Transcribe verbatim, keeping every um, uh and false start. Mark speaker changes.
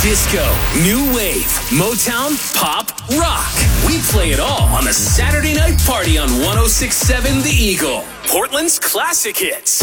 Speaker 1: Disco, new wave, Motown, pop, rock. We play it all on the Saturday Night Party on one oh six point seven The Eagle, Portland's classic hits.